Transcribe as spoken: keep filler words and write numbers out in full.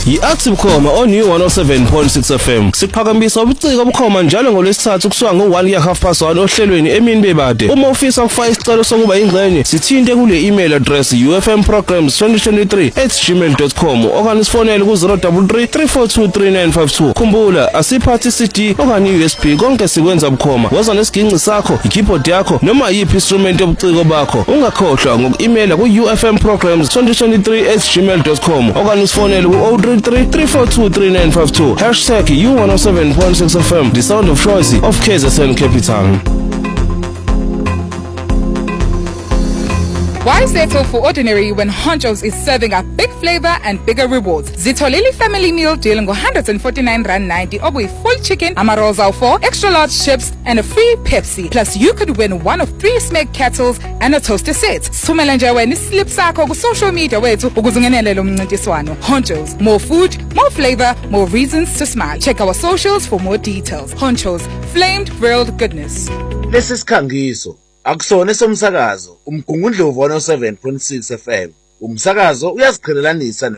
yi-Active Khoma on New one oh seven point six F M. Siqhakambisa ubuciko obukhoma njalo ngolwesithathu kusuka ngo-one ya half past one ohlelweni emini bebade. Uma ufisa ukufaka isicelo sokuba ingxenye, sithinte kule email address u f m programs twenty twenty-three at gmail dot com okanye sifonele ku zero three three, three four two, three nine five two. Khumbula, asiphathi C D okanye U S B, konke sikwenza bukhoma. Woza nesiginci sakho, i-keyboard yakho noma yiphi instrument yobuciko bakho. Ungakhohlwa ngoku-emaila ku u f m programs twenty twenty-three at gmail dot com okanye sifonele ku zero three three, three four two, three nine five two. Hashtag U one oh seven point six F M, the sound of choice of K Z N Capital. Why settle for ordinary when Honcho's is serving up big flavor and bigger rewards? Zitholile family meal deal ngo one hundred forty-nine rand ninety obuyi full chicken, ama-rolls awu four, extra large chips and a free Pepsi. Plus you could win one of three Smeg kettles and a toaster set. Sithumela nje wena islip sakho ku social media wethu ukuze ungenele lo mncintiswano. Honcho's, more food, more flavor, more reasons to smile. Check our socials for more details. Honcho's, flamed grilled goodness. Lesi sikhangiso akusona esomsakazo, umgungundlovu one oh seven point six F M. Umsakazo uyaziqhelelanisa